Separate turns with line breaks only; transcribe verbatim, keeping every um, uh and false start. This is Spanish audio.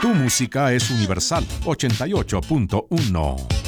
Tu música es universal. ochenta y ocho punto uno.